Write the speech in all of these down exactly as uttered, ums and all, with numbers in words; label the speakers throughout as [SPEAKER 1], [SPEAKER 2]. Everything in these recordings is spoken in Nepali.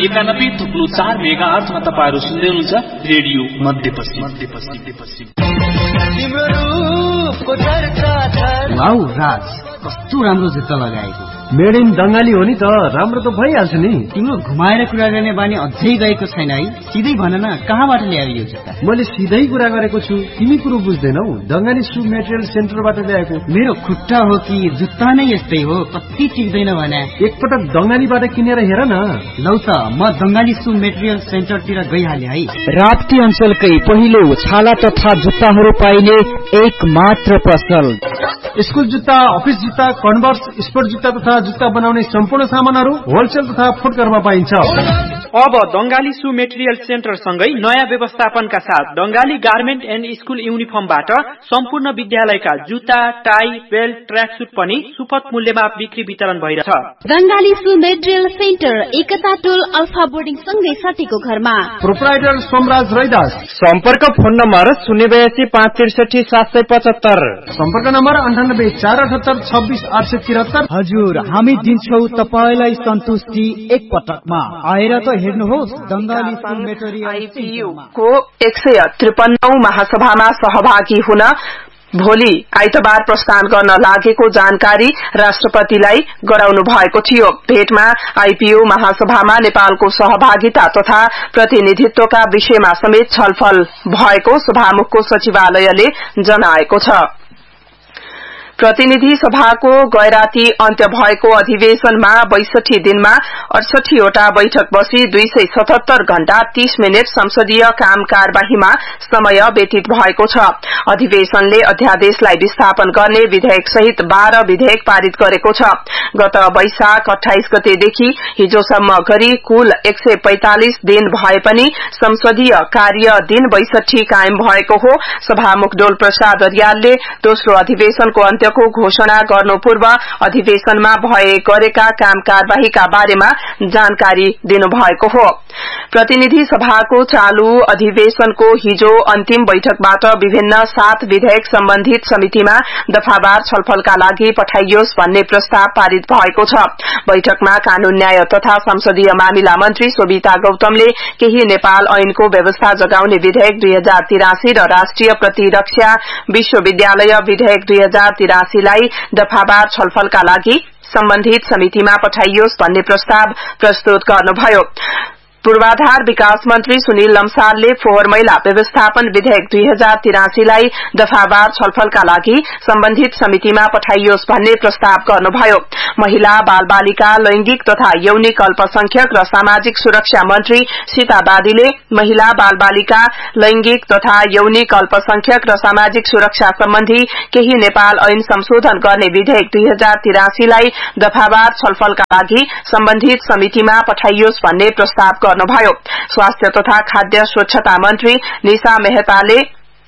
[SPEAKER 1] एकानब्बे थुप्लो चार मेगा अर्थमा तपाईँहरू सुन्दै हुनुहुन्छ रेडियो मध्यपश्चिम मध्यपश्चिम।
[SPEAKER 2] वाउ राज, कस्तो राम्रो जुत्ता लगाएको।
[SPEAKER 3] मेड इन बंगाली हो नि त, राम्रो त भइहाल्छ नि।
[SPEAKER 2] तिम्रो घुमाएर कुरा गर्ने बानी अझै गएको छैन है? सिधै भन न, कहाँबाट ल्यायो यो जुत्ता?
[SPEAKER 3] मैले सिधै कुरा गरेको छु, तिमी कुरो बुझ्दैनौ। दंगाली सु मेटेरियल सेन्टरबाट ल्याएको।
[SPEAKER 2] मेरो खुट्टा हो कि जुत्ता नै यस्तै हो, कति टिक्दैन भने।
[SPEAKER 3] एकपटक दंगालीबाट किनेर हेर न।
[SPEAKER 2] लौ त, म दंगाली सु मेटेरियल सेन्टरतिर गइहाले है।
[SPEAKER 4] राप्ती अञ्चलकै पहिलो छाला तथा जुत्ताहरू पाइने एक मात्र पसल।
[SPEAKER 3] स्कुल जुत्ता, अफिस जुत्ता, कन्भर्स, स्पोर्ट जुत्ता तथा जुत्ता बनाउने सम्पूर्ण सामानहरू होलसेल तथा फुटकरमा पाइन्छ।
[SPEAKER 5] अब दंगाली सु मेटेरियल सेन्टर सँगै नयाँ व्यवस्थापनका साथ दंगाली गार्मेन्ट एन्ड स्कुल युनिफर्मबाट सम्पूर्ण विद्यालयका जुत्ता, टाई, बेल्ट, ट्र्याकसुट पनि सुपथ मूल्यमा बिक्री वितरण भइरहेछ।
[SPEAKER 6] दंगाली सु मेटेरियल सेन्टर एकता टोल अल्फा बोर्डिङ सँगै सटेको घरमा।
[SPEAKER 3] प्रोप्राइटर सोमराज रैदास।
[SPEAKER 4] सम्पर्क फोन नम्बर शून्य बयासी पाँच त्रिसठी सात सय पचहत्तर।
[SPEAKER 3] सम्पर्क नम्बर अन्ठानब्बे चार अठहत्तर छब्बिस आठ सय तिहत्तर।
[SPEAKER 4] हजुर, हामी दिन्छौ तपाईलाई सन्तुष्टि एक पटकमा। आएर त हेर्नुहोस्। दंगाली सु मेटेरियल
[SPEAKER 7] आईपीयू को एक सय त्रिपन्नौ महासभामा सहभागी हुन भोलि आइतबार प्रस्थान गर्न लागेको जानकारी राष्ट्रपतिलाई गराउनु भएको थियो। भेटमा आईपीयू महासभामा नेपालको सहभागिता तथा प्रतिनिधित्वका विषयमा समेत छलफल भएको सभामुखको सचिवालयले जनाएको छ। प्रतिनिधि सभाको गैराती अन्त्य भएको अधिवेशनमा बैसठी दिनमा अडसठीवटा बैठक बसी दुई सय सतहत्तर घण्टा तीस मिनट संसदीय काम कार्यवाहीमा समय व्यतीत भएको छ। अधिवेशनले अध्यादेशलाई विस्थापन गर्ने विधेयक सहित बाह्र विधेयक पारित गरेको छ। गत वैशाख अठाइस गतेदेखि हिजोसम्म गरी कुल एक सय पैंतालिस दिन भए पनि संसदीय कार्य दिन बैसठी कायम भएको हो। सभामुख डोल प्रसाद अर्यालले दोस्रो अधिवेशनको अन्त्य को घोषणा गर्नु पूर्व अधिवेशनमा भए गरेका काम कार्यवाहीका बारेमा जानकारी दिनुभएको हो। प्रतिनिधि सभाको चालू अधिवेशनको हिजो अन्तिम बैठकबाट विभिन्न सात विधेयक सम्बन्धित समितिमा दफावार छलफलका लागि पठाइयोस् भन्ने प्रस्ताव पारित भएको छ। बैठकमा कानून न्याय तथा संसदीय मामिला मन्त्री शोभिता गौतमले केही नेपाल ऐनको व्यवस्था जगाउने विधेयक दुई हजार तिरासी र राष्ट्रिय प्रतिरक्षा विश्वविद्यालय विधेयक दुई हजार तिरासीलाई दफावार छलफलका लागि सम्बन्धित समितिमा पठाइयोस् भन्ने प्रस्ताव प्रस्तुत गर्नुभयो। पूर्वाधार विकास मन्त्री सुनिल लम्सालले फोहोर मैला व्यवस्थापन विधेयक दुई हजार तिरासीलाई दफावार छलफलका लागि सम्बन्धित समितिमा पठाइयोस् भन्ने प्रस्ताव गर्नुभयो। महिला बाल बालिका लैंगिक तथा यौनिक अल्पसंख्यक र सामाजिक सुरक्षा मन्त्री सीता दादीले महिला बाल बालिका लैंगिक तथा यौनिक अल्पसंख्यक र सामाजिक सुरक्षा सम्बन्धी केही नेपाल ऐन संशोधन गर्ने विधेयक दुई हजार तिरासीलाई दफावार छलफलका लागि सम्बन्धित समितिमा पठाइयोस् भन्ने प्रस्ताव गर्नुभयो। स्वास्थ्य तथा खाद्य स्वच्छता मन्त्री निशा मेहताले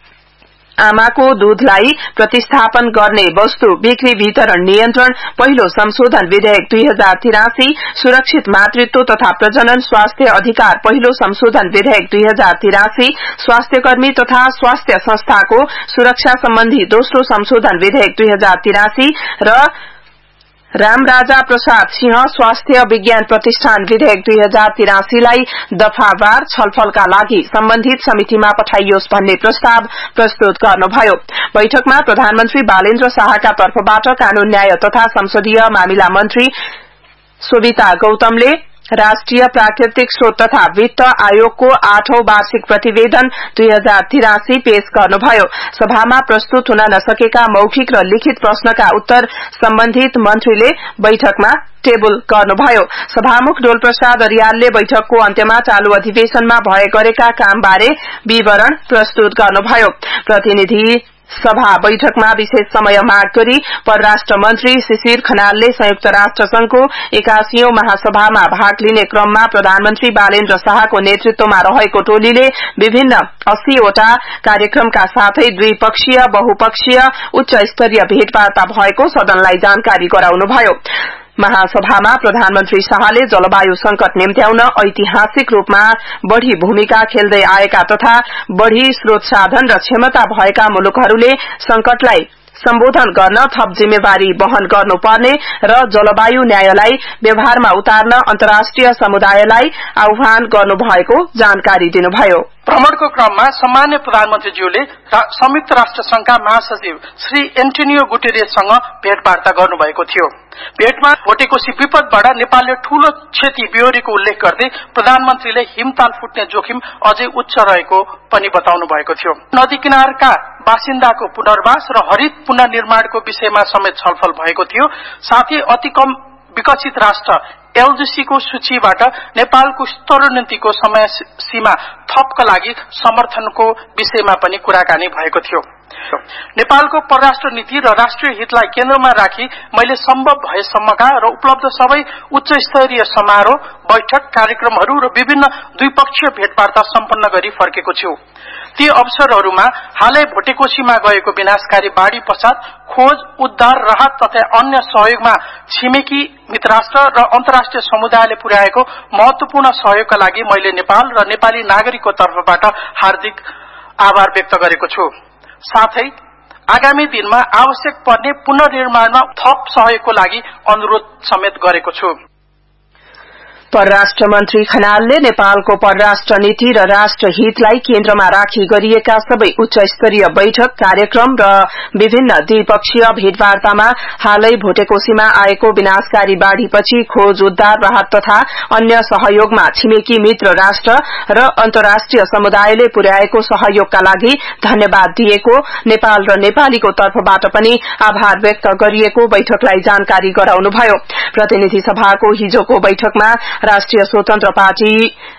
[SPEAKER 7] आमाको दूधलाई प्रतिस्थापन गर्ने वस्तु बिक्री वितरण नियन्त्रण पहिलो संशोधन विधेयक दुई हजार तिरासी, सुरक्षित मातृत्व तथा प्रजनन स्वास्थ्य अधिकार पहिलो संशोधन विधेयक दुई हजार तिरासी, स्वास्थ्यकर्मी तथा स्वास्थ्य संस्थाको सुरक्षा सम्बन्धी दोस्रो संशोधन विधेयक दुई हजार तिरासी र रामराजा प्रसाद सिंह स्वास्थ्य विज्ञान प्रतिष्ठान विधेयक दुई हजार तिरासीलाई दफावार छलफलका लागि सम्बन्धित समितिमा पठाइयोस् भन्ने प्रस्ताव प्रस्तुत गर्नुभयो। बैठकमा प्रधानमन्त्री बालेन्द्र शाहका तर्फबाट कानून न्याय तथा संसदीय मामिला मन्त्री शोभिता गौतमले राष्ट्रिय प्राकृतिक स्रोत तथा वित्त आयोगको आठौं वार्षिक प्रतिवेदन दुई हजार तिरासी पेश गर्नुभयो। सभामा प्रस्तुत हुन नसकेका मौखिक र लिखित प्रश्नका उत्तर सम्बन्धित मन्त्रीले बैठकमा टेबल गर्नुभयो। सभामुख डोल प्रसाद अर्यालले बैठकको अन्त्यमा चालू अधिवेशनमा भए गरेका कामबारे विवरण प्रस्तुत गर्नुभयो। प्रतिनिधि सभा बैठकमा विशेष समय माग गरी परराष्ट्र मन्त्री शिशिर खनालले संयुक्त राष्ट्र संघको एकासीऔं महासभामा भाग लिने क्रममा प्रधानमन्त्री बालेन्द्र शाहको नेतृत्वमा रहेको टोलीले विभिन्न अस्सीवटा कार्यक्रमका साथै द्विपक्षीय बहुपक्षीय उच्च स्तरीय भेटवार्ता भएको सदनलाई जानकारी गराउनुभयो। महासभामा प्रधानमन्त्री शाहले जलवायु संकट निम्त्याउन ऐतिहासिक रूपमा बढ़ी भूमिका खेल्दै आएका तथा बढ़ी स्रोत साधन र क्षमता भएका मुलुकहरूले संकटलाई सम्बोधन गर्न थप जिम्मेवारी वहन गर्नुपर्ने र जलवायु न्यायलाई व्यवहारमा उतार्न अन्तर्राष्ट्रिय समुदायलाई आह्वान गर्नुभएको जानकारी दिनुभयो।
[SPEAKER 8] भ्रमणको क्रममा सम्मान्य प्रधानमन्त्रीज्यूले संयुक्त राष्ट्र संघका महासचिव श्री एन्टोनियो गुटेरेससँग भेटवार्ता गर्नुभएको थियो। भेटमा भोटेकोशी विपदबाट नेपालले ठूलो क्षति बेहोरेको उल्लेख गर्दै प्रधानमन्त्रीले हिमताल फुट्ने जोखिम अझै उच्च रहेको पनि बताउनु भएको थियो। नदी किनारका बासिन्दाको पुनर्वास र हरित पुनर्निर्माणको विषयमा समेत छलफल भएको थियो। साथै अति कम विकसित राष्ट्र एलजीसी को सूचीबाट नेपालको स्तरोन्नतिको समय सीमा थपका लागि समर्थनको विषयमा पनि कुराकानी भएको थियो। नेपालको परराष्ट्र नीति र राष्ट्रिय हितलाई केन्द्रमा राखी मैले सम्भव भएसम्मका र उपलब्ध सबै उच्च स्तरीय समारोह, बैठक, कार्यक्रमहरू र विभिन्न द्विपक्षीय भेटवार्ता सम्पन्न गरी फर्केको छु। ती अवसरहरूमा हालै भोटेकोशीमा गएको विनाशकारी बाढ़ी पश्चात खोज, उद्धार, राहत तथा अन्य सहयोगमा छिमेकी मित्रराष्ट्र र अन्तर्राष्ट्रिय समुदायले पुर्याएको महत्वपूर्ण सहयोगका लागि मैले नेपाल र नेपाली नागरिकको तर्फबाट हार्दिक आभार व्यक्त गरेको छु। साथै आगामी दिनमा आवश्यक पर्ने पुनर्निर्माणमा थप सहयोगको लागि अनुरोध समेत गरेको छु।
[SPEAKER 7] परराष्ट्र मन्त्री खनालले नेपालको परराष्ट्र नीति र राष्ट्र हितलाई केन्द्रमा राखी गरिएका सबै उच्च स्तरीय बैठक, कार्यक्रम र विभिन्न द्विपक्षीय भेटवार्तामा हालै भोटेकोशीमा आएको विनाशकारी बाढ़ीपछि खोज, उद्धार, राहत तथा अन्य सहयोगमा छिमेकी मित्र राष्ट्र र अन्तर्राष्ट्रिय समुदायले पुर्याएको सहयोगका लागि धन्यवाद दिएको, नेपाल र नेपालीको तर्फबाट पनि आभार व्यक्त गरिएको बैठकलाई जानकारी गराउनुभयो। प्रतिनिधि सभाको हिजोको बैठकमा राष्ट्रिय स्वतन्त्र पार्टी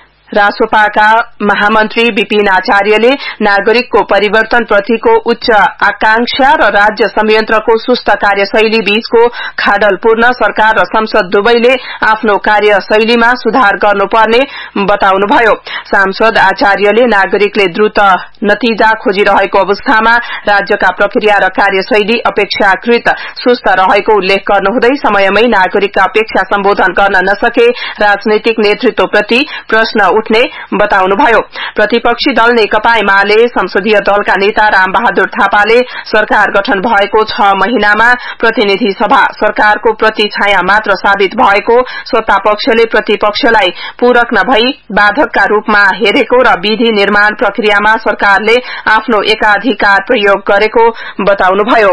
[SPEAKER 7] रासोपाका महामन्त्री विपिन आचार्यले नागरिकको परिवर्तन प्रतिको उच्च आकांक्षा र राज्य संयन्त्रको सुस्त कार्यशैली बीचको खाडल पूर्ण सरकार र संसद दुवैले आफ्नो कार्यशैलीमा सुधार गर्नुपर्ने बताउनुभयो। सांसद आचार्यले नागरिकले द्रुत नतिजा खोजिरहेको अवस्थामा राज्यका प्रक्रिया र कार्यशैली अपेक्षाकृत सुस्त रहेको उल्लेख गर्नुहुँदै समयमै नागरिकका अपेक्षा सम्बोधन गर्न नसके राजनैतिक नेतृत्वप्रति प्रश्न उठ्ने बताउनुभयो। प्रतिपक्षी दल नेकपा एमाले संसदीय दलका नेता रामबहादुर थापाले सरकार गठन भएको छ महिनामा प्रतिनिधि सभा सरकारको प्रति छाया मात्र साबित भएको, सत्तापक्षले प्रतिपक्षलाई पूरक नभई बाधकका रूपमा हेरेको र विधि निर्माण प्रक्रियामा सरकारले आफ्नो एकाधिकार प्रयोग गरेको बताउनुभयो।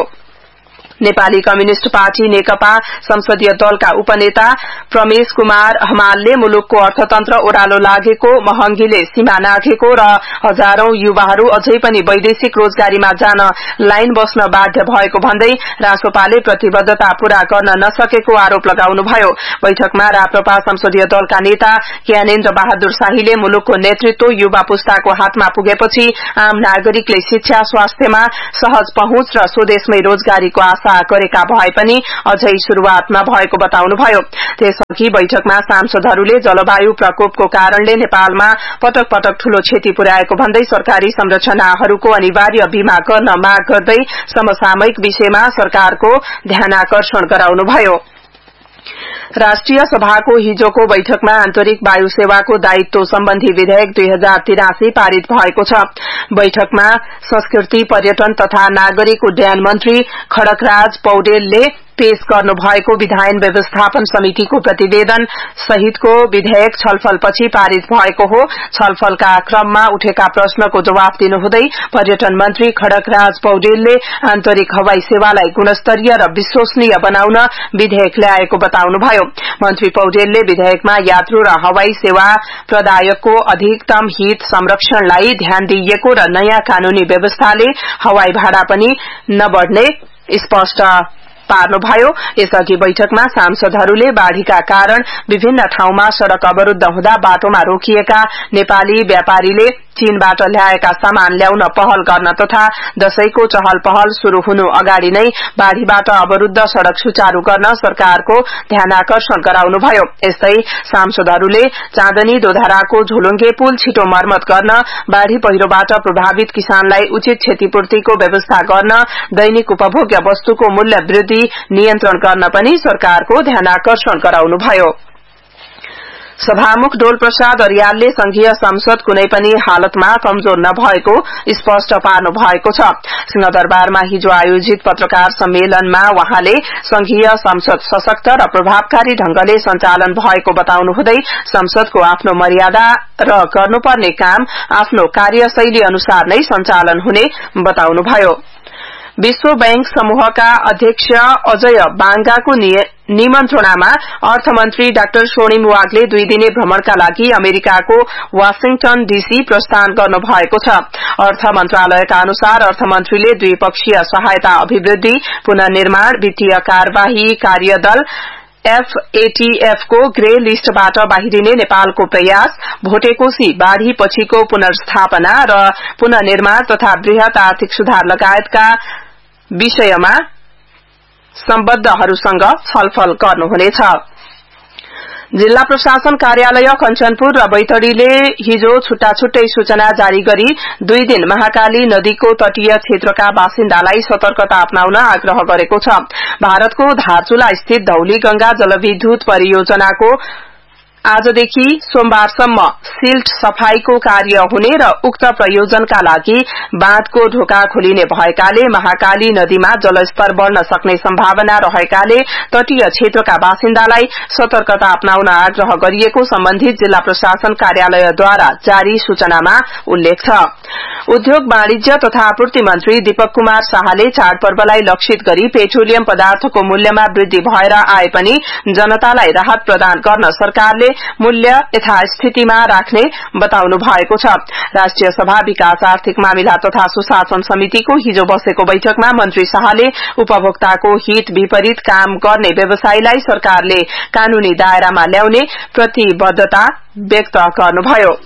[SPEAKER 7] नेपाली कम्युनिष्ट पार्टी नेकपा संसदीय दलका उपनेता प्रमेश कुमार हमालले मुलुकको अर्थतन्त्र ओह्रालो लागेको, महंगीले सीमा नाघेको र हजारौं युवाहरू अझै पनि वैदेशिक रोजगारीमा जान लाइन बस्न बाध्य भएको भन्दै रासोपाले प्रतिबद्धता पूरा गर्न नसकेको आरोप लगाउनुभयो। बैठकमा राप्रपा संसदीय दलका नेता ज्ञानेन्द्र बहादुर शाहीले मुलुकको नेतृत्व युवा पुस्ताको हातमा पुगेपछि आम नागरिकले शिक्षा, स्वास्थ्यमा सहज पहुँच र स्वदेशमै रोजगारीको आशा गरेका भए पनि अझै शुरूआतमा भएको बताउनुभयो। त्यसअघि बैठकमा सांसदहरूले जलवायु प्रकोपको कारणले नेपालमा पटक पटक ठूलो क्षति पुर्याएको भन्दै सरकारी संरचनाहरूको अनिवार्य बीमा गर्न माग गर्दै समसामयिक विषयमा सरकारको ध्यानाकर्षण गराउनुभयो। राष्ट्रिय सभाको हिजोको बैठकमा आन्तरिक वायु सेवाको दायित्व सम्बन्धी विधेयक दुई हजार तिरासी पारित भएको छ। बैठकमा संस्कृति, पर्यटन तथा नागरिक उड्डयन मन्त्री खड्गराज पौडेलले पेश गर्नुभएको विधायन व्यवस्थापन समितिको प्रतिवेदन सहितको विधेयक छलफलपछि पारित भएको हो। छलफलका क्रममा उठेका प्रश्नको जवाफ दिनुहुँदै पर्यटन मन्त्री खड्गराज पौडेलले आन्तरिक हवाई सेवालाई गुणस्तरीय र विश्वसनीय बनाउन विधेयक ल्याएको बताउनुभयो। मन्त्री पौडेलले विधेयकमा यात्रु र हवाई सेवा प्रदायकको अधिकतम हित संरक्षणलाई ध्यान दिइएको र नयाँ कानूनी व्यवस्थाले हवाई भाडा पनि नबढ्ने स्पष्ट पार्नुभयो। यसअघि बैठकमा सांसदहरूले बाढ़ीका कारण विभिन्न ठाउँमा सड़क अवरूद्ध हुँदा बाटोमा रोकिएका नेपाली व्यापारीले चीनबाट ल्याएका सामान ल्याउन पहल गर्न तथा दशैंको चहल पहल शुरू हुनु अगाडि नै बाढ़ीबाट अवरूद्ध सड़क सुचारू गर्न सरकारको ध्यानाकर्षण गराउनुभयो। यस्तै सांसदहरूले चाँदनी दोधराको झोलुङ्गे पुल छिटो मर्मत गर्न, बाढ़ी पहिरोबाट प्रभावित किसानलाई उचित क्षतिपूर्तिको व्यवस्था गर्न, दैनिक उपभोग्य वस्तुको मूल्य वृद्धि नियन्त्रण गर्न पनि सरकारको ध्यानाकर्षण गराउनुभयो। सभामुख डोल प्रसाद अर्यालले संघीय संसद कुनै पनि हालतमा कमजोर नभएको स्पष्ट पार्नु भएको छ। सिंहदरबारमा हिजो आयोजित पत्रकार सम्मेलनमा वहाँले संघीय संसद सशक्त र प्रभावकारी ढंगले सञ्चालन भएको बताउनुहुँदै संसदको आफ्नो मर्यादा र गर्नुपर्ने काम आफ्नो कार्यशैली अनुसार नै सञ्चालन हुने बताउनुभयो। विश्व बैंक समूहका अध्यक्ष अजय बांगाको निमन्त्रणामा अर्थमन्त्री डाक्टर स्वर्णिम वागले दुई दिने भ्रमणका लागि अमेरिकाको वाशिंगटन डीसी प्रस्थान गर्नु भएको छ। अर्थ मन्त्रालयका अनुसार अर्थमन्त्रीले द्विपक्षीय सहायता, अभिवृद्धि, पुनर्निर्माण, वित्तीय कार्यवाही कार्यदल एफएटीएफ को ग्रे लिस्टबाट बाहिरिने नेपालको प्रयास, भोटेकोशी बाढ़ी पछिको पुनर्स्थापना र पुनर्निर्माण तथा वृहत आर्थिक सुधार लगायतका विषयमा सम्बद्धहरूसँग छलफल गर्नुहुनेछ। जिल्ला प्रशासन कार्यालय कञ्चनपुर र बैतडीले हिजो छुट्टा छुट्टै सूचना जारी गरी दुई दिन महाकाली नदीको तटीय क्षेत्रका बासिन्दालाई सतर्कता अपनाउन आग्रह गरेको छ। भारतको धारचुला स्थित धौली गंगा जलविद्युत परियोजनाको आजदेखि सोमबारसम्म सिल्ट सफाईको कार्य हुने र उक्त प्रयोजनका लागि बाँधको ढोका खोलिने भएकाले महाकाली नदीमा जलस्तर बढ़न सक्ने सम्भावना रहेकाले तटीय क्षेत्रका बासिन्दालाई सतर्कता अपनाउन आग्रह गरिएको सम्बन्धित जिल्ला प्रशासन कार्यालयद्वारा जारी सूचनामा उल्लेख छ। उद्योग वाणिज्य तथा आपूर्ति मन्त्री दीपक कुमार शाहले चाडपर्वलाई लक्षित गरी पेट्रोलियम पदार्थको मूल्यमा वृद्धि भएर आए पनि जनतालाई राहत प्रदान गर्न सरकारले मूल्य यथास्थितिमा राख्ने बताउनु भएको छ। राष्ट्रिय सभा विकास आर्थिक मामिला तथा सुशासन समितिको हिजो बसेको बैठकमा मन्त्री शाहले उपभोक्ताको हित विपरीत काम गर्ने व्यवसायीलाई सरकारले कानूनी दायरामा ल्याउने प्रतिबद्धता व्यक्त गर्नुभयो।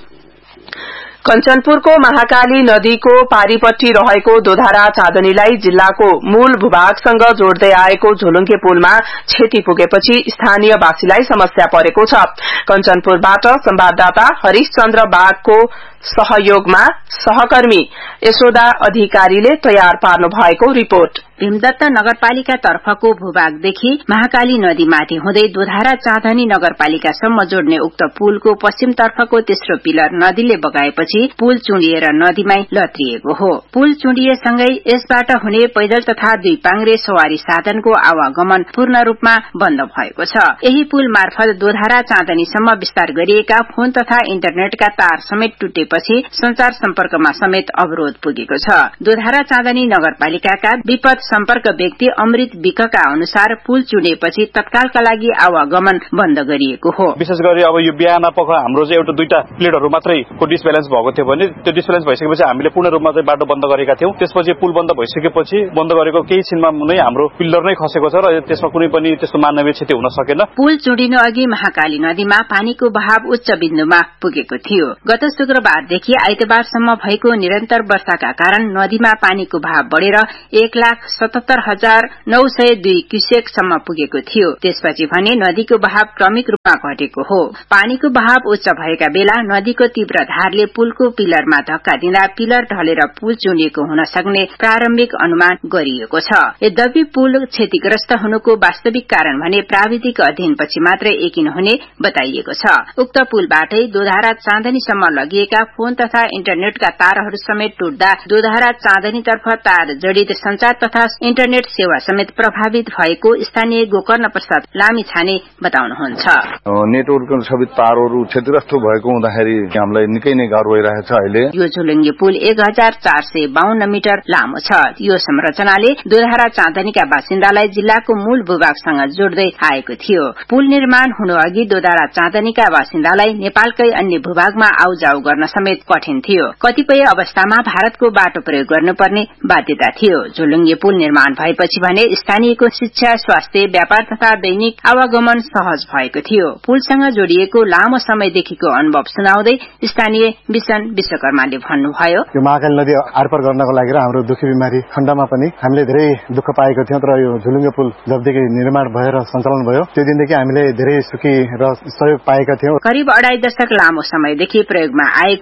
[SPEAKER 7] कञ्चनपुरको महाकाली नदीको पारीपट्टि रहेको दोधारा चाँदनीलाई जिल्लाको मूल भूभागसँग जोड्दै आएको झोलुङ्गे पुलमा क्षति पुगेपछि स्थानीयवासीलाई समस्या परेको छ। कञ्चनपुरबाट संवाददाता हरिशचन्द्र बागको सहयोगमा सहकर्मी यशोदा अधिकारीले तयार पार्नु भएको रिपोर्ट।
[SPEAKER 9] भीमदत्त नगरपालिका तर्फको भूभागदेखि महाकाली नदीमाथि हुँदै दोधारा चाँदनी नगरपालिकासम्म जोड्ने उक्त पुलको पश्चिम तर्फको तेस्रो पिलर नदीले बगाएपछि पुल चुँडिएर नदीमै लत्रिएको हो। पुल चुँडिएसँगै यसबाट हुने पैदल तथा दुई पाङ्ग्रे सवारी साधनको आवागमन पूर्ण रूपमा बन्द भएको छ। यही पुल मार्फत दोधारा चाँदनीसम्म विस्तार गरिएका फोन तथा इन्टरनेटका तार समेत टुटेपछि संचार सम्पर्कमा समेत अवरोध पुगेको छ। दोधारा चाँदनी नगरपालिकाका विपद सम्पर्क व्यक्ति अमृत विकका अनुसार पुल चुनेपछि तत्कालका लागि आवागमन बन्द गरिएको हो।
[SPEAKER 10] विशेष गरी अब यो बिहान पख हाम्रो चाहिँ एउटा दुईटा प्लेटहरू मात्रै को डिसब्यालेन्स भएको थियो भने त्यो डिसब्यालेन्स भइसकेपछि हामीले पूर्ण रूपमा चाहिँ बाटो बन्द गरेका थियौं। त्यसपछि पुल बन्द भइसकेपछि बन्द गरेको केही छिनमा नै हाम्रो पिल्लर नै खसेको छ र त्यसमा कुनै पनि त्यस्तो मानवीय क्षति हुन सकेन।
[SPEAKER 9] पुल चुडिनु अघि महाकाली नदीमा पानीको बहाव उच्च बिन्दुमा पुगेको थियो। गत शुक्रबारदेखि आइतबारसम्म भएको निरन्तर वर्षाका कारण नदीमा पानीको बहाव बढेर एक लाख सतहत्तर हजार नौ सय दुई क्युसेकसम्म पुगेको थियो। त्यसपछि भने नदीको बहाव क्रमिक रूपमा घटेको हो। पानीको बहाव उच्च भएका बेला नदीको तीव्र धारले पुलको पिलरमा धक्का दिँदा पिलर ढलेर पुल चुनिएको हुन सक्ने प्रारम्भिक अनुमान गरिएको छ। यद्यपि पुल क्षतिग्रस्त हुनुको वास्तविक कारण भने प्राविधिक अध्ययनपछि मात्रै यकिन हुने बताइएको छ। उक्त पुलबाटै दोधारा चाँदनीसम्म लगिएका फोन तथा इन्टरनेटका तारहरू समेत टुट्दा दोधारा चाँदनीतर्फ तार जडित संचार तथा इन्टरनेट सेवा समेत प्रभावित भएको स्थानीय गोकर्ण प्रसाद लामिछाने बताउनुहुन्छ।
[SPEAKER 11] नेटवर्कको सबै तारहरू क्षतिग्रस्त भएको हुँदाखेरि हामीलाई निकै नै गाह्रो भइरहेको छ। अहिले
[SPEAKER 9] यो झोलुङ्गे पुल एक हजार चार सय बाहन्न मिटर लामो छ। यो संरचनाले दोधारा चाँदनीका बासिन्दालाई जिल्लाको मूल भूभागसँग जोड्दै आएको थियो। पुल निर्माण हुनु अघि दोधारा चाँदनीका बासिन्दालाई नेपालकै अन्य भूभागमा आउजाउ गर्न समेत कठिन थियो। कतिपय अवस्थामा भारतको बाटो प्रयोग गर्नुपर्ने बाध्यता थियो। झोलुङ्गे पुल निर्माण भएपछि भने स्थानीयको शिक्षा, स्वास्थ्य, व्यापार तथा दैनिक आवागमन सहज भएको थियो। पुलसँग जोडिएको लामो समयदेखिको अनुभव सुनाउँदै स्थानीय विशन विश्वकर्माले भन्नुभयो,
[SPEAKER 3] यो महाकाली नदी आरपार गर्नको लागि र हाम्रो दुखी बिमारी खण्डमा पनि हामीले धेरै दुःख पाएको थियौं। तर यो झुलुङ्गे पुल जबदेखि निर्माण भएर सञ्चालन भयो त्यो दिनदेखि हामीले धेरै सुखी र सहयोग पाएका थियौं।
[SPEAKER 9] करिब अढाई दशक लामो समयदेखि प्रयोगमा आएको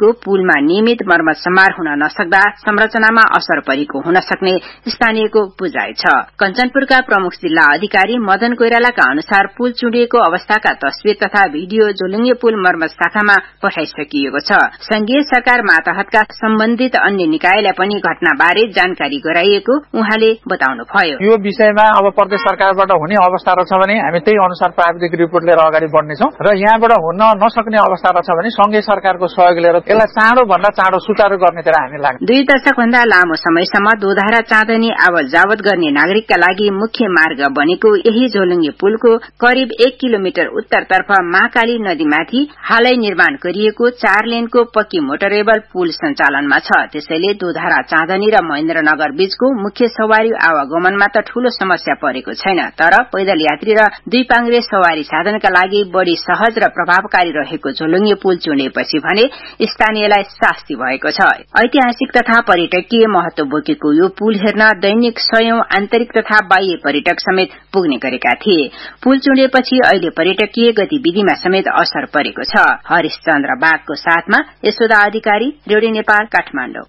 [SPEAKER 9] भएको पुलमा नियमित मर्मत सम्मार हुन नसक्दा संरचनामा असर परेको हुन सक्ने स्थानीयको बुझाइ छ। कञ्चनपुरका प्रमुख जिल्ला अधिकारी मदन कोइरालाका अनुसार पुल चुडिएको अवस्थाका तस्विर तथा भिडियो जोलुङ्गे पुल मर्मत शाखामा पठाइसकिएको छ। संघीय सरकार मातहतका सम्बन्धित अन्य निकायलाई पनि घटनाबारे जानकारी गराइएको उहाँले बताउनुभयो।
[SPEAKER 12] यो विषयमा अब प्रदेश सरकारबाट हुने अवस्था रहेछ भने हामी त्यही अनुसार प्राविधिक रिपोर्ट लिएर अगाडि बढ्नेछौँ र यहाँबाट हुन नसक्ने अवस्था रहेछ भने संघीय सरकारको सहयोग लिएर यसलाई चाँडो भन्दा चाँडो सुचारू गर्नेतिर हामी लाग्छौँ।
[SPEAKER 9] दुई दशक भन्दा लामो समयसम्म दोधारा चाँदनी आवत जावत गर्ने नागरिकका लागि मुख्य मार्ग बनेको यही झोलुङ्गे पुलको करिब एक किलोमिटर उत्तरतर्फ महाकाली नदीमाथि हालै निर्माण गरिएको चार लेनको पक्की मोटरेबल पुल सञ्चालनमा छ। त्यसैले दोधारा चाँदनी र महेन्द्रनगर बीचको मुख्य सवारी आवागमनमा त ठूलो समस्या परेको छैन, तर पैदल यात्री र दुई पाङ्ग्रे सवारी साधनका लागि बढ़ी सहज र प्रभावकारी रहेको झोलुङ्गे पुल चुनेपछि भने स्थानीयलाई शास्ति भएको छ। ऐतिहासिक तथा पर्यटकीय महत्व बोकेको यो पुल हेर्न दैनिक सयौं आन्तरिक तथा बाह्य पर्यटक समेत पुग्ने गरेका थिए। पुल चुनेपछि अहिले पर्यटकीय गतिविधिमा समेत असर परेको छ। हरिशचन्द्र बागको साथमा यशोदा अधिकारी, रेडियो नेपाल, काठमाडौँ।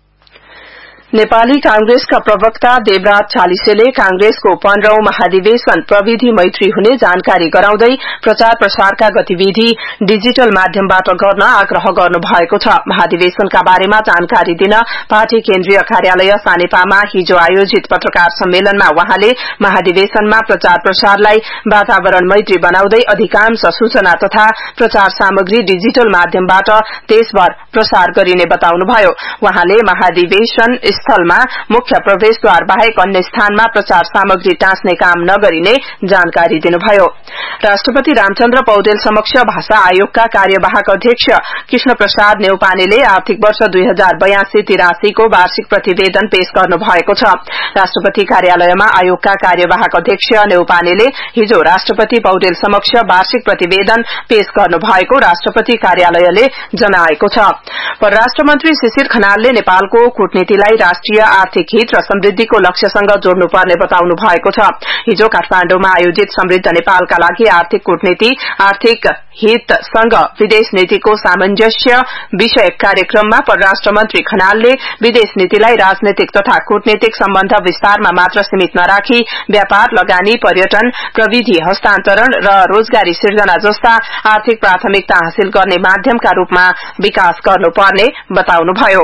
[SPEAKER 7] नेपाली कांग्रेसका प्रवक्ता देवराज छालिसेले कांग्रेसको पन्ध्रौं महाधिवेशन प्रविधि मैत्री हुने जानकारी गराउँदै प्रचार प्रसारका गतिविधि डिजिटल माध्यमबाट गर्न आग्रह गर्नु भएको छ। महाधिवेशनका बारेमा जानकारी दिन पार्टी केन्द्रीय कार्यालय सानेपामा हिजो आयोजित पत्रकार सम्मेलनमा वहाँले महाधिवेशनमा प्रचार प्रसारलाई वातावरण मैत्री बनाउँदै अधिकांश सूचना तथा प्रचार सामग्री डिजिटल माध्यमबाट देशभर प्रसार गरिने बताउनुभयो। वहाँले महाधिवेशन स्थलमा मुख्य प्रवेशद्वार बाहेक अन्य स्थानमा प्रचार सामग्री टाँच्ने काम नगरिने जानकारी दिनुभयो। राष्ट्रपति रामचन्द्र पौडेल समक्ष भाषा आयोगका कार्यवाहक अध्यक्ष कृष्ण प्रसाद न्यौपानेले आर्थिक वर्ष दुई हजार बयासी तिरासीको वार्षिक प्रतिवेदन पेश गर्नु भएको छ। राष्ट्रपति कार्यालयमा आयोगका कार्यवाहक अध्यक्ष न्यौपानेले हिजो राष्ट्रपति पौडेल समक्ष वार्षिक प्रतिवेदन पेश गर्नु भएको राष्ट्रपति कार्यालयले जनाएको छ। परराष्ट्र मन्त्री शिशिर खनालले नेपालको कूटनीतिलाई राष्ट्रिय आर्थिक हित र समृद्धिको लक्ष्यसँग जोड्नुपर्ने बताउनु भएको छ। हिजो काठमाण्डुमा आयोजित समृद्ध नेपालका लागि आर्थिक कूटनीति आर्थिक हितसँग विदेश नीतिको सामंजस्य विषयक कार्यक्रममा परराष्ट्र मन्त्री खनालले विदेश नीतिलाई राजनैतिक तथा कूटनीतिक सम्बन्ध विस्तारमा मात्र सीमित नराखी व्यापार, लगानी, पर्यटन, प्रविधि हस्तान्तरण र रोजगारी सिर्जना जस्ता आर्थिक प्राथमिकता हासिल गर्ने माध्यमका रूपमा विकास गर्नुपर्ने बताउनुभयो।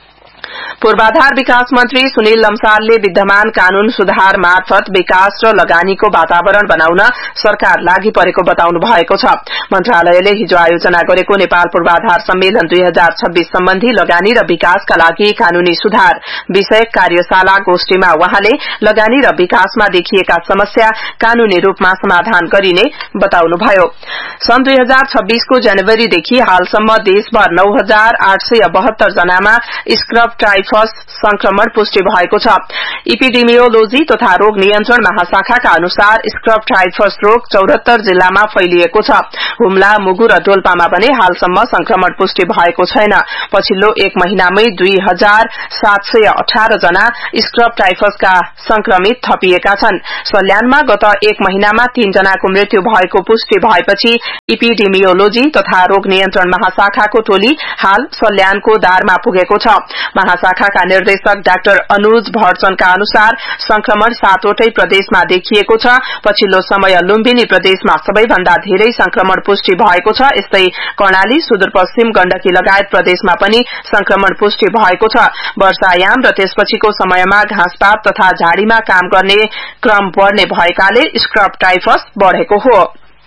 [SPEAKER 7] पूर्वाधार विकास मन्त्री सुनिल लम्सालले विद्यमान कानून सुधार मार्फत विकास र लगानीको वातावरण बनाउन सरकार लागि परेको बताउनु भएको छ। मन्त्रालयले हिजो आयोजना गरेको नेपाल पूर्वाधार सम्मेलन दुई हजार छब्बीस सम्बन्धी लगानी र विकासका लागि कानूनी सुधार विषयक कार्यशाला गोष्ठीमा वहाँले लगानी र विकासमा देखिएका समस्या कानूनी रूपमा समाधान गरिने बताउनुभयो। सन् दुई हजार छब्बीसको जनवरीदेखि हालसम्म देशभर नौ हजार आठ सय बहत्तर जनामा स्क्रब टाइफस संक्रमण पुष्टि भएको छ। इपिडेमियोलोजी तथा रोग नियन्त्रण महाशाखाका अनुसार स्क्रब टाइफस रोग चौरात्तर जिल्लामा फैलिएको छ। हुम्ला, मुगु र डोल्पामा भने हालसम्म संक्रमण पुष्टि भएको छैन। पछिल्लो एक महिनामै दुई हजार सात सय अठार जना स्क्रब टाइफसका संक्रमित थपिएका छन्। सल्यानमा गत एक महिनामा तीन जनाको मृत्यु भएको पुष्टि भएपछि इपिडेमियोलोजी तथा रोग नियन्त्रण महाशाखाको टोली हाल सल्यानको दारमा पुगेको छ। महाशाखाका निर्देशक डाक्टर अनुज भट्टसनका अनुसार संक्रमण सातवटै प्रदेशमा देखिएको छ। पछिल्लो समय लुम्बिनी प्रदेशमा सबैभन्दा धेरै संक्रमण पुष्टि भएको छ। यस्तै कर्णाली, सुदूरपश्चिम, गण्डकी लगायत प्रदेशमा पनि संक्रमण पुष्टि भएको छ। वर्षायाम र त्यसपछिको समयमा घाँसपात तथा झाड़ीमा काम गर्ने क्रम बढ़ने भएकाले स्क्रब टाइफस बढ़ेको हो।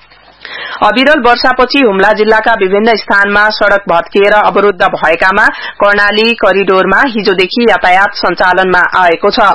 [SPEAKER 7] अविरल वर्षापछि हुम्ला जिल्लाका विभिन्न स्थानमा सड़क भत्किएर अवरूद्ध भएकामा कर्णाली करिडोरमा हिजोदेखि यातायात सञ्चालनमा आएको छ।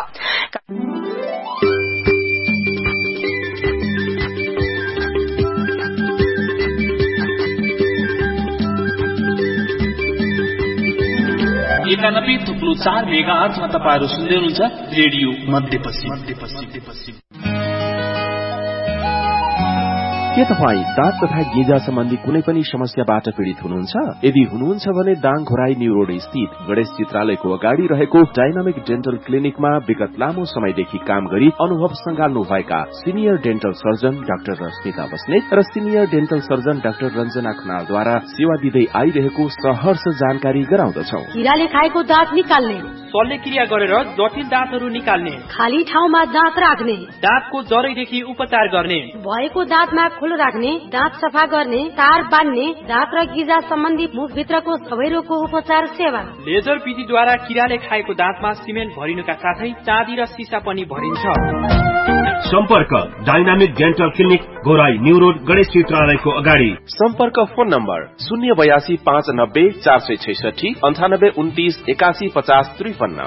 [SPEAKER 1] एकानब्बे थुप्लो चार मेगा आठमा तपाईँहरू सुन्दै हुनुहुन्छ रेडियो मध्यपश्चिम।
[SPEAKER 13] के तपाईँ दाँत तथा गिजा सम्बन्धी कुनै पनि समस्याबाट पीड़ित हुनुहुन्छ? यदि हुनुहुन्छ भने दाङ घोराई न्यू रोड स्थित गणेश चित्रालयको अगाडि रहेको डाइनामिक डेन्टल क्लिनिकमा विगत लामो समयदेखि काम गरी अनुभव संगाल्नु भएका senior dental surgeon doctor Rashmita Basnet र senior dental surgeon doctor Ranjana खनालद्वारा सेवा दिँदै आइरहेको सहर्ष जानकारी गराउँदछौ।
[SPEAKER 14] कीराले खाएको दाँत निकाल्ने,
[SPEAKER 5] शल्यक्रिया गरेर जटिल दाँतहरू निकाल्ने,
[SPEAKER 14] खाली ठाउँमा दाँत राख्ने,
[SPEAKER 5] दाँतको जरैदेखि उपचार गर्ने,
[SPEAKER 14] भएको दाँतमा खोल राख्ने, दाँत सफा गर्ने, तार बान्ने, दाँत र गिजा सम्बन्धी मुखभित्रको सबै रोगको उपचार सेवा।
[SPEAKER 5] लेजर विधिद्वारा किराले खाएको दाँतमा सिमेन्ट भरिनुका साथै चाँदी र सिसा पनि भरिन्छ।
[SPEAKER 15] सम्पर्क dynamic dental clinic Ghorahi new road Ganesh चित्रालयको अगाडि।
[SPEAKER 13] सम्पर्क फोन नम्बर शून्य बयासी पाँच नब्बे चार सय छैसठी अन्ठानब्बे उन्तिस एकासी पचास त्रिपन्न।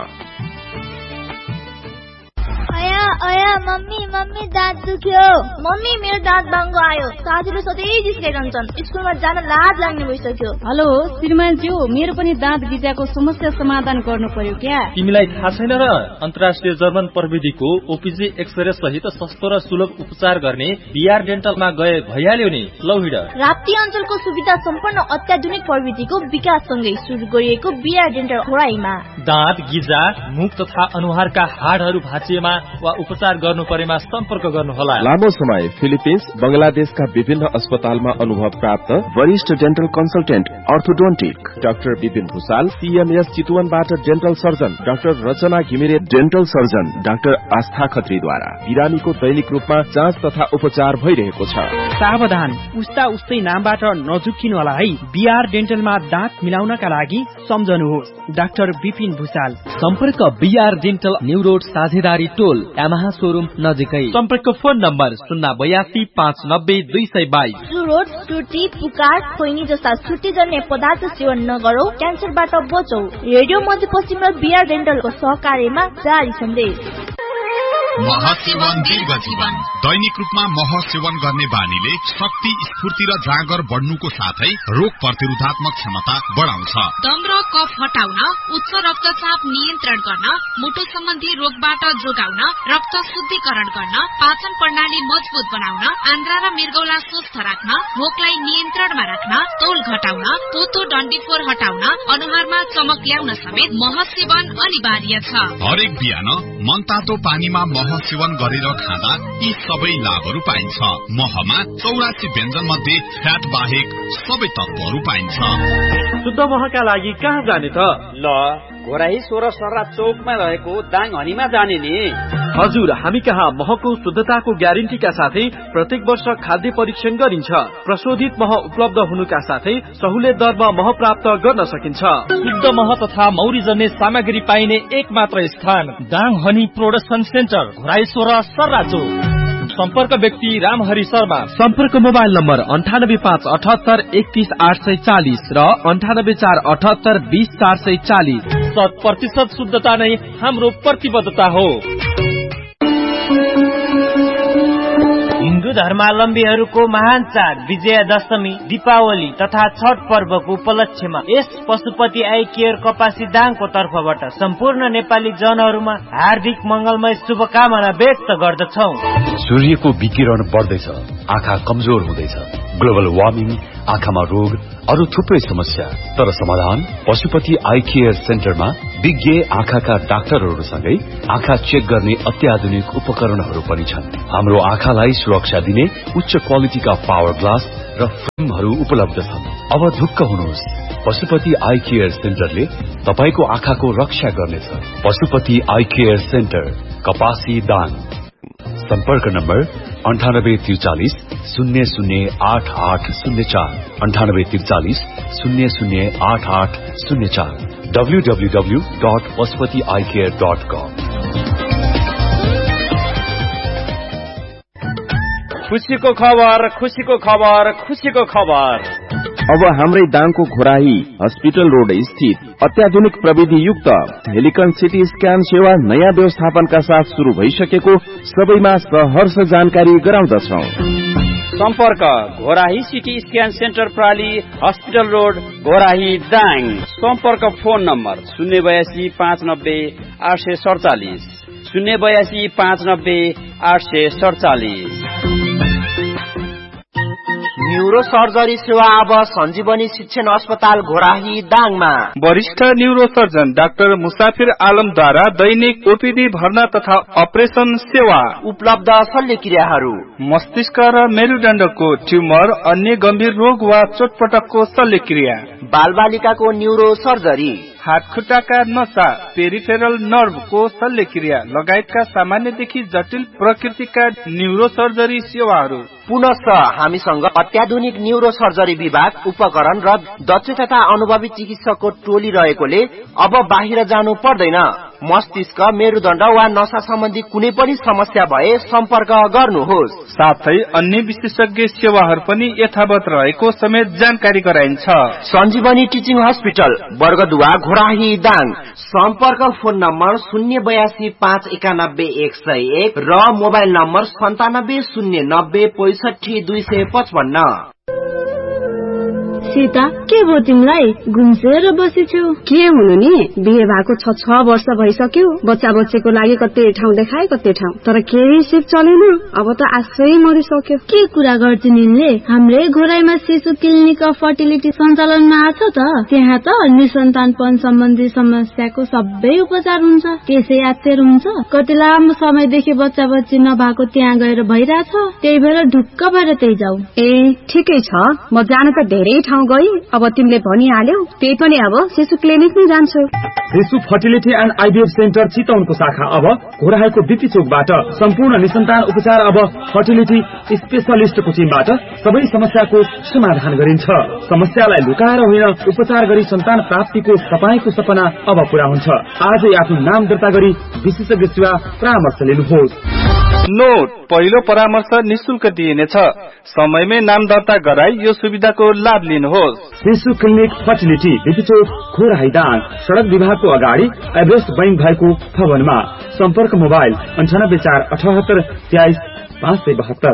[SPEAKER 16] अया अया मम्मी मम्मी दाँत दुख्यो। मम्मी मेरो दाँत बाङ्गो आयो। साथीले सधैँ जिस्काइरहन्छन्। स्कुलमा जान लाज लाग्ने भइसक्यो।
[SPEAKER 17] हेलो श्रीमानज्यू, मेरो पनि दाँत गिजाको समस्या समाधान गर्नु पर्यो क्या?
[SPEAKER 18] तिमीलाई थाहा छैन र? अन्तर्राष्ट्रिय जर्मन प्रविधिको ओपीजी एक्सरे सहित सस्तो र सुलभ उपचार गर्ने बीआर डेन्टलमा गए भइहाल्यो नि। लौ हिँड।
[SPEAKER 16] राप्ती अञ्चलको सुविधा सम्पन्न अत्याधुनिक प्रविधिको विकाससँगै सुरु गरिएको बीआर डेन्टल घोराईमा
[SPEAKER 18] दाँत गिजा, मुख तथा अनुहारका हाडहरू भाँचिएमा वा उपचार गर्नु परेमा सम्पर्क गर्नुहोला।
[SPEAKER 13] लामो समय फिलिपिन्स, बंगलादेशका विभिन्न अस्पतालमा अनुभव प्राप्त वरिष्ठ dental consultant orthodontic doctor Vipin Bhusal, CMS चितवनबाट dental surgeon doctor रचना घिमिरे, डेन्टल सर्जन डाक्टर आस्था खत्रीद्वारा बिरामीको दैनिक रूपमा जाँच तथा उपचार भइरहेको छ।
[SPEAKER 5] सावधान, उस्ता उस्तै नामबाट नझुक्किनु होला है। बीआर डेन्टलमा दाँत मिलाउनका लागि सम्झनुहोस् डाक्टर विपिन भूषाल।
[SPEAKER 18] सम्पर्क बीआर डेन्टल न्यू रोड साझेदारी टोल यामाहा शोरूम नजिकै। सम्पर्क फोन नम्बर शून्य बयासी पाँच नब्बे दुई सय बाइस।
[SPEAKER 16] चुरोट, टुटी, पुकार, खोइनी जस्ता छुट्टीजन्य पदार्थ सेवन नगरौ, क्यान्सरबाट बचौ। रेडियो मध्यपश्चिम र बीआर डेन्टलको सहकार्यमा जारी सन्देश।
[SPEAKER 19] महसेवन दीर्घ जीवन। दैनिक रूपमा मह सेवन गर्ने बानीले शक्ति, स्फूर्ति र जाँगर बढ्नुको साथै रोग प्रतिरोधात्मक क्षमता बढाउँछ।
[SPEAKER 20] दम र कफ हटाउन, उच्च रक्तचाप नियन्त्रण गर्न, मुटु सम्बन्धी रोगबाट जोगाउन, रक्त शुद्धिकरण गर्न, पाचन प्रणाली मजबुत बनाउन, आन्द्रा र मृगौला स्वस्थ राख्न, भोकलाई नियन्त्रणमा राख्न, तौल घटाउन, पोतो डन्डीफोर हटाउन, अनुहारमा चमक ल्याउन समेत मह सेवन अनिवार्य छ।
[SPEAKER 19] हरेक बिहान मनतातो पानीमा मह सेवन गरेर खाँदा यी सबै लाभहरू पाइन्छ। महमा चौरासी व्यञ्जन मध्ये फ्याट बाहेक सबै तत्वहरू पाइन्छ।
[SPEAKER 5] शुद्ध महका लागि कहाँ जाने त? ल घोराई सोह्र सर्रा चौकमा रहेको दाङ हनीमा जाने नि।
[SPEAKER 18] हजुर, हामी कहाँ महको शुद्धताको ग्यारेन्टीका साथै प्रत्येक वर्ष खाद्य परीक्षण गरिन्छ। प्रशोधित मह उपलब्ध हुनुका साथै सहुलियत दरमा मह प्राप्त गर्न सकिन्छ। शुद्ध मह तथा मौरी जन्ने सामग्री पाइने एक मात्र स्थान Dang honey production centre, Ghorahi सोह्र सर्रा चौक। सम्पर्क व्यक्ति रामहरि शर्मा। सम्पर्क मोबाइल नम्बर अन्ठानब्बे पाँच अठहत्तर एकतीस आठ सय चालिस र अन्ठानब्बे चार अठहत्तर बीस चार सय चालिस। शत प्रतिशत शुद्धता नै हाम्रो प्रतिबद्धता हो।
[SPEAKER 21] हिन्दू धर्मावलम्बीहरूको महान चाड विजयादशमी, दीपावली तथा छठ पर्वको उपलक्ष्यमा यस पशुपति आई केयर कपासी दाङको तर्फबाट सम्पूर्ण नेपाली जनहरूमा हार्दिक मंगलमय शुभकामना व्यक्त गर्दछौ।
[SPEAKER 22] सूर्यको विकिरण बढ्दैछ, आँखा कमजोर हुँदैछ, ग्लोबल वार्मिङ, आँखामा रोग, अरू थुप्रै समस्या। तर समाधान पशुपति आई केयर सेन्टरमा विज्ञ आँखाका डाक्टरहरूसँगै आँखा चेक गर्ने अत्याधुनिक उपकरणहरू पनि छन्। हाम्रो आँखालाई सुरक्षा दिने उच्च क्वालिटीका पावर ग्लास र फिल्महरू उपलब्ध छन्। अब ढुक्क हुनुहोस्, पशुपति आई केयर सेन्टरले तपाईको आँखाको रक्षा गर्नेछ। पशुपति आई केयर सेन्टर, कपासी दाङ। सम्पर्क नम्बर अन्ठानब्बे त्रिचालिस शून्य शून्य आठ आठ शून्य चार अन्ठानब्बे त्रिचालिस शून्य शून्य आठ आठ शून्य चार W W W dot Pashupati I care dot कम।
[SPEAKER 5] खुसीको खबर, खुसीको खबर, खुसीको खबर।
[SPEAKER 13] अब हाम्रै दाङको घोराही हस्पिटल रोड स्थित अत्याधुनिक प्रविधि युक्त हेलिकन सिटी स्क्यान सेवा नयाँ व्यवस्थापनका साथ शुरू भइसकेको सबैमा सहर्ष जानकारी गराउँदछौ।
[SPEAKER 5] सम्पर्क Ghorahi CT scan centre प्राली hospital road Ghorahi Dang. सम्पर्क फोन नम्बर शून्य बयासी पाँच नब्बे आठ सय सडचालिस शून्य बयासी पाँच नब्बे आठ सय सडचालिस।
[SPEAKER 2] न्यूरो सर्जरी सेवा अब सञ्जीवनी शिक्षण अस्पताल घोराही दाङमा।
[SPEAKER 6] वरिष्ठ न्यूरो सर्जन डाक्टर मुसाफिर आलमद्वारा दैनिक ओपीडी भर्ना तथा अपरेसन सेवा
[SPEAKER 2] उपलब्ध। शल्यक्रियाहरू
[SPEAKER 6] मस्तिष्क र मेरुदण्डको ट्युमर, अन्य गम्भीर रोग वा चोटपटकको शल्यक्रिया,
[SPEAKER 2] बालबालिकाको न्यूरो सर्जरी,
[SPEAKER 6] हात खुट्टाका नसा, पेरिफेरल नर्भको शल्यक्रिया लगायतका सामान्यदेखि जटिल प्रकृतिका न्यूरो सर्जरी सेवाहरू।
[SPEAKER 2] पुनश्च हामीसँग अत्याधुनिक न्यूरो सर्जरी विभाग, उपकरण र दक्ष तथा अनुभवी चिकित्सकको टोली रहेकोले अब बाहिर जानु पर्दैन। मस्तिष्क, मेरुदण्ड वा नसा सम्बन्धी कुनै पनि समस्या भए सम्पर्क गर्नुहोस्।
[SPEAKER 6] साथै अन्य विशेषज्ञ सेवाहरू पनि यथावत रहेको समेत जानकारी गराइन्छ।
[SPEAKER 2] सञ्जीवनी टिचिङ हस्पिटल, वर्गदुवा, घोराही दाङ। सम्पर्क फोन नम्बर शून्य बयासी पाँच एकानब्बे एक सय एक र मोबाइल नम्बर सन्तानब्बे शून्य नब्बे पैसठी दुई सय पचपन्न।
[SPEAKER 23] सीता, के भयो तिमीलाई? घुम्सेर बसेछु।
[SPEAKER 17] के हुनु नि, बिहे भएको छ छ वर्ष भइसक्यो। बच्चा बच्चेको लागि कतै ठाउँ देखाए कतै ठाउँ, तर केही सिप चलेन। अब त आशै मरिसक्यो।
[SPEAKER 23] के कुरा गर्छु निले? हाम्रै घोराईमा शिशु क्लिनिक अफ फर्टिलिटी सञ्चालनमा आछ त। त्यहाँ त निसन्तानपन सम्बन्धी समस्याको सबै उपचार हुन्छ। त्यसै यात्तेर हुन्छ। कति लामो समयदेखि बच्चा बच्ची नभएको त्यहाँ गएर भइरहेछ। त्यही भएर ढुक्क भएर त्यही जाऊ।
[SPEAKER 17] ए ठिकै छ, म जान त धेरै ठाउँ गई। अब तिमीले भनिहाल्यौ, त्यही पनि अब शिशु क्लिनिक नै जान्छु।
[SPEAKER 24] शिशु फर्टिलिटी एन्ड आइभीएफ सेन्टर चितवनको शाखा अब घोराईको बिपी चोकबाट सम्पूर्ण निसन्तान उपचार अब फर्टिलिटी स्पेशलिस्टको टिमबाट सबै समस्याको समाधान गरिन्छ। समस्यालाई लुकाएर होइन, उपचार गरी सन्तान प्राप्तिको तपाईको सपना अब पूरा हुन्छ। आजै आफ्नो नाम दर्ता गरी विशेषज्ञ सेवा परामर्श लिनुहोस्।
[SPEAKER 6] नोट, पहिलो परामर्श निशुल्क दिइनेछ। समयमै नाम दर्ता गराई यो सुविधाको लाभ लिनुहोस्।
[SPEAKER 24] शिशु क्लिनिक फर्टिलिटी, बिपी चोक, घोराही दाङ, सड़क विभागको अगाडि एभरेस्ट बैंक भएको भवनमा। सम्पर्क मोबाइल अन्ठानब्बे चार अठहत्तर तेइस पाँच सय बहत्तर।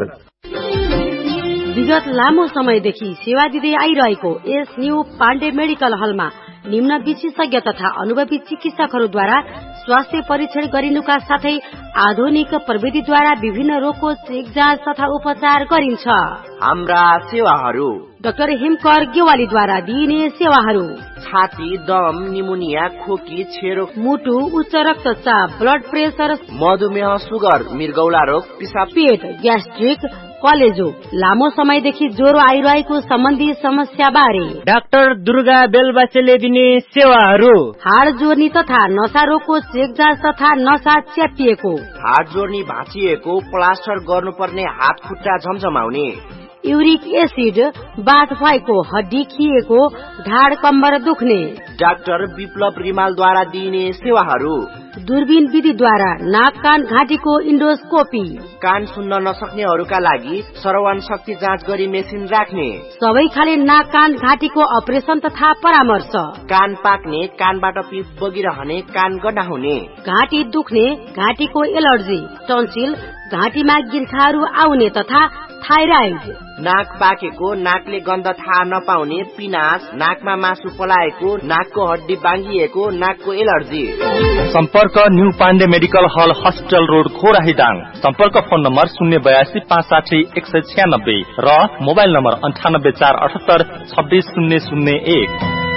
[SPEAKER 14] विगत लामो समयदेखि सेवा दिँदै आइरहेको यस न्यू पाण्डे मेडिकल हलमा निम्न विशेषज्ञ तथा अनुभवी चिकित्सकहरूद्वारा स्वास्थ्य परीक्षण गरिनुका साथै आधुनिक प्रविधिद्वारा विभिन्न रोगको चेक जाँच तथा उपचार गरिन्छ।
[SPEAKER 2] हाम्रा सेवाहरू:
[SPEAKER 14] डाक्टर हिमकर गेवालीद्वारा दिइने सेवाहरू:
[SPEAKER 2] छाती, दम, निमोनिया, खोकी, छेरो,
[SPEAKER 14] मुटु, उच्च रक्तचाप, ब्लड प्रेसर,
[SPEAKER 2] मधुमेह, सुगर, मृगौला रोग, पिसाब,
[SPEAKER 14] पेट, ग्यास्ट्रिक, कलेजो, लामो समयदेखि ज्वरो आइरहेको सम्बन्धी समस्या बारे
[SPEAKER 21] डाक्टर दुर्गा बेलबाचेले दिने सेवाहरू:
[SPEAKER 14] हाड जोर्नी तथा नसा रोगको चेक जाँच तथा नसा च्यापिएको,
[SPEAKER 2] हाड जोर्नी भाँचिएको, प्लास्टर गर्नुपर्ने हात खुट्टा झमझमाउने,
[SPEAKER 14] युरिक एसिड, बाथ भएको, हड्डी खिएको, ढाड कम्बर दुख्ने।
[SPEAKER 2] डाक्टर विप्लव रिमालद्वारा दिइने सेवाहरू:
[SPEAKER 14] दूरबीन विधिद्वारा नाक कान घाँटीको इन्डोस्कोपी,
[SPEAKER 2] कान सुन्न नसक्नेहरूका लागि श्रवण शक्ति जाँच गरी मेसिन राख्ने,
[SPEAKER 14] सबै खाले नाक कान घाँटीको अपरेसन तथा परामर्श,
[SPEAKER 2] कान पाक्ने, कानबाट पिप बगिरहने, कान गड्डा हुने,
[SPEAKER 14] घाँटी दुख्ने, घाँटीको एलर्जी, टन्सिल, घाँटीमा गिर्खाहरू आउने तथा थाइराइड,
[SPEAKER 2] नाक पाकेको, नाकले गन्ध थाहा नपाउने, पिनास, नाकमा मासु पलाएको, नाकको हड्डी बाङ्गिएको, नाकको एलर्जी।
[SPEAKER 25] सम्पर्क न्यू पाण्डे मेडिकल हल, हस्पिटल रोड, घोराही दाङ। सम्पर्क फोन नम्बर शून्य बयासी पाँच साठी एक सय छ्यानब्बे र मोबाइल नम्बर अन्ठानब्बे चार अठहत्तर छब्बिस शून्य शून्य एक।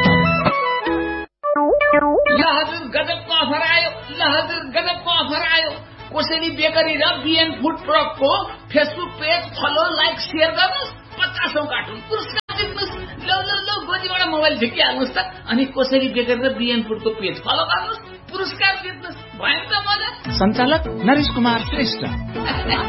[SPEAKER 26] ल हजुर, गजबको अफर आयो। ल हजुर, गजबको अफर आयो। कोसेली बेकरी र बिएन food प्रोडक्टको Facebook page follow, like, share गर्नुहोस्। पचासौं कार्टुन पुरस्कार जित्नुहोस्। ल ल ल गोजीबाट मोबाइल झिकिहाल्नुहोस् त। अनि कोसेली बेकरी र बिएन फुडको पेज फलो गर्नुहोस्, पुरस्कार जित्नुहोस्। भयो नि त मजा।
[SPEAKER 1] सञ्चालक नरेश कुमार श्रेष्ठ।